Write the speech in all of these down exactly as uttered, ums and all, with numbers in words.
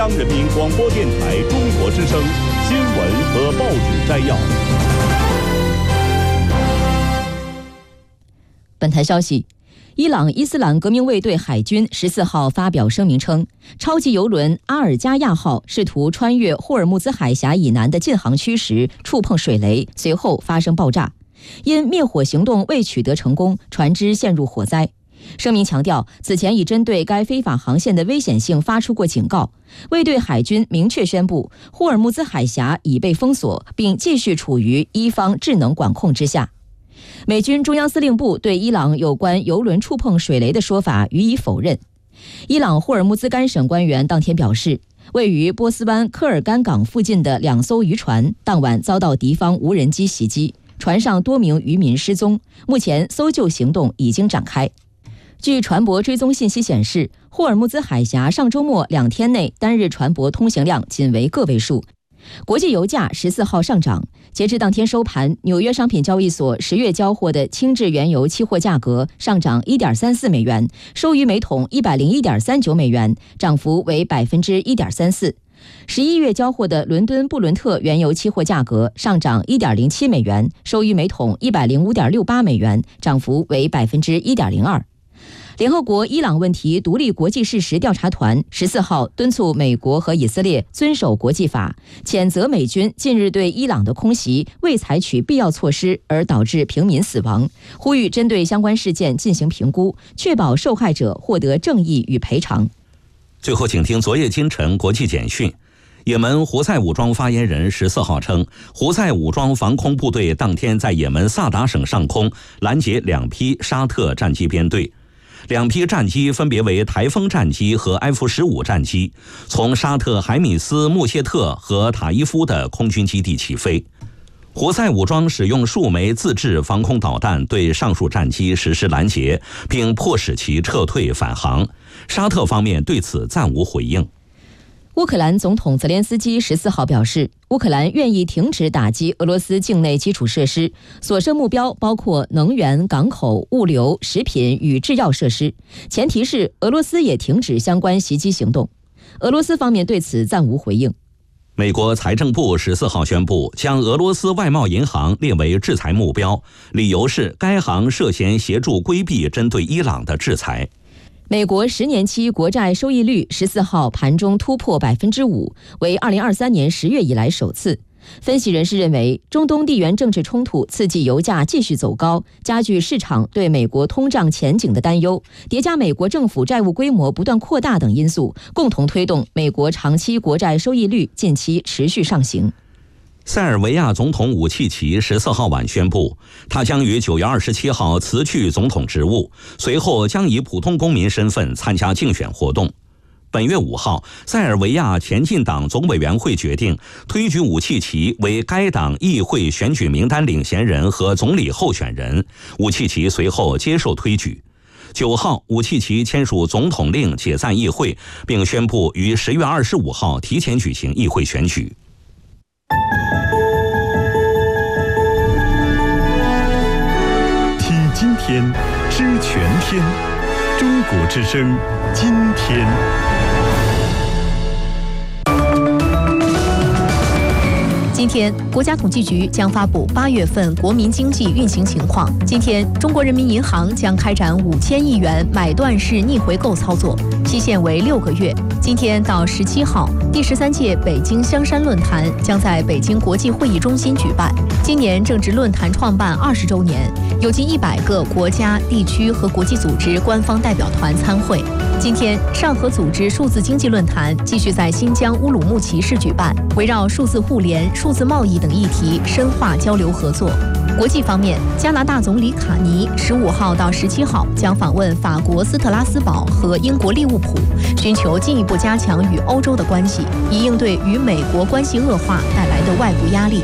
中央人民广播电台中国之声新闻和报纸摘要。 本台消息，伊朗伊斯兰革命卫队海军十四号发表声明称，超级油轮阿尔加亚号试图穿越霍尔木兹海峡以南的禁航区时触碰水雷，随后发生爆炸。因灭火行动未取得成功，船只陷入火灾。声明强调，此前已针对该非法航线的危险性发出过警告。卫队海军明确宣布，霍尔木兹海峡已被封锁，并继续处于伊方智能管控之下。美军中央司令部对伊朗有关油轮触碰水雷的说法予以否认。伊朗霍尔木兹干省官员当天表示，位于波斯湾科尔干港附近的两艘渔船当晚遭到敌方无人机袭击，船上多名渔民失踪，目前搜救行动已经展开。据船舶追踪信息显示，霍尔木兹海峡上周末两天内单日船舶通行量仅为个位数。国际油价十四号上涨，截至当天收盘，纽约商品交易所十月交货的轻质原油期货价格上涨 一点三四美元，收于每桶 一百零一点三九美元，涨幅为 百分之一点三四。十一月交货的伦敦布伦特原油期货价格上涨 一点零七美元，收于每桶 一百零五点六八美元，涨幅为 百分之一点零二。联合国伊朗问题独立国际事实调查团十四号敦促美国和以色列遵守国际法，谴责美军近日对伊朗的空袭未采取必要措施而导致平民死亡，呼吁针对相关事件进行评估，确保受害者获得正义与赔偿。 最后，请听昨夜今晨国际简讯。也门胡塞武装发言人十四号称，胡塞武装防空部队当天在也门萨达省上空拦截两批沙特战机编队。两批战机分别为台风战机和 F 十五 战机，从沙特海米斯、穆谢特和塔伊夫的空军基地起飞。胡塞武装使用数枚自制防空导弹对上述战机实施拦截，并迫使其撤退返航。沙特方面对此暂无回应。 乌克兰总统泽连斯基十四号表示，乌克兰愿意停止打击俄罗斯境内基础设施，所涉目标包括能源、港口、物流、食品与制药设施，前提是俄罗斯也停止相关袭击行动。俄罗斯方面对此暂无回应。 美国财政部十四号宣布，将俄罗斯外贸银行列为制裁目标，理由是该行涉嫌协助规避针对伊朗的制裁。 美国十年期国债收益率十四号盘中突破百分之五，为二零二三年十月以来首次。分析人士认为，中东地缘政治冲突刺激油价继续走高，加剧市场对美国通胀前景的担忧，叠加美国政府债务规模不断扩大等因素，共同推动美国长期国债收益率近期持续上行。 塞尔维亚总统武契奇十四号晚宣布，他将于九月二十七号辞去总统职务，随后将以普通公民身份参加竞选活动。本月五号，塞尔维亚前进党总委员会决定推举武契奇为该党议会选举名单领衔人和总理候选人。武契奇随后接受推举。九号，武契奇签署总统令解散议会，并宣布于十月二十五号提前举行议会选举。 听今天，知全天，中国之声，今天。 今天，国家统计局将发布八月份国民经济运行情况。今天，中国人民银行将开展五千亿元买断式逆回购操作，期限为六个月。今天到十七号，第十三届北京香山论坛将在北京国际会议中心举办。今年正值论坛创办二十周年，有近一百个国家、地区和国际组织官方代表团参会。今天，上合组织数字经济论坛继续在新疆乌鲁木齐市举办，围绕数字互联、数字贸易等议题深化交流合作。国际方面，加拿大总理卡尼十五号到十七号将访问法国斯特拉斯堡和英国利物浦，寻求进一步加强与欧洲的关系，以应对与美国关系恶化带来的外部压力。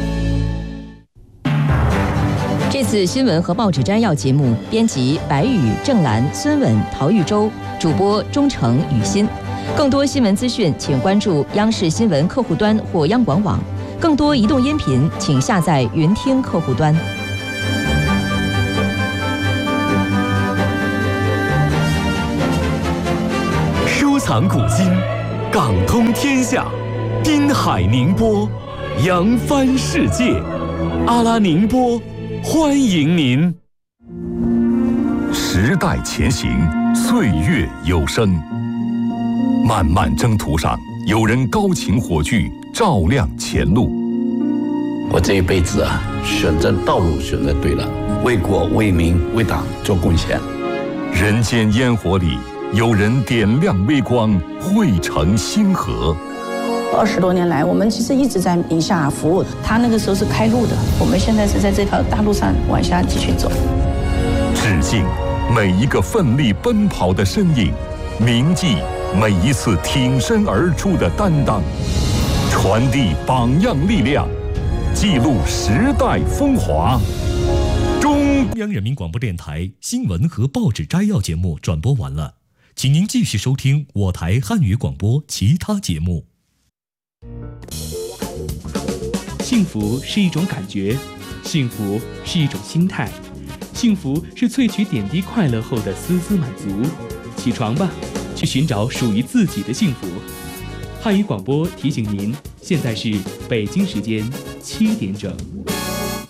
这次新闻和报纸摘要节目，编辑白宇、郑兰、孙稳、陶玉洲，主播钟诚、雨欣。更多新闻资讯，请关注央视新闻客户端或央广网。更多移动音频，请下载云听客户端。 收藏古今， 港通天下，滨海宁波，扬帆世界。阿拉宁波，欢迎您。时代前行，岁月有声。漫漫征途上，有人高擎火炬，照亮前路。 我这一辈子啊，选择道路选择对了，为国为民为党做贡献。 人间烟火里，有人点亮微光，汇成星河。 二十多年来，我们其实一直在宁夏服务。他那个时候是开路的，我们现在是在这条大路上往下继续走。 致敬每一个奋力奔跑的身影，铭记每一次挺身而出的担当，传递榜样力量，记录时代风华。中央人民广播电台新闻和报纸摘要节目转播完了，请您继续收听我台汉语广播其他节目。 幸福是一种感觉，幸福是一种心态，幸福是萃取点滴快乐后的丝丝满足。起床吧，去寻找属于自己的幸福。汉语广播提醒您，现在是北京时间七点整。